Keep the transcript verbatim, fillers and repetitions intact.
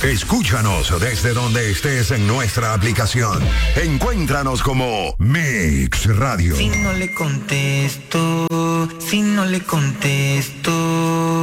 Escúchanos desde donde estés en nuestra aplicación. Encuéntranos como Mix Radio. Si no le contesto, si no le contesto.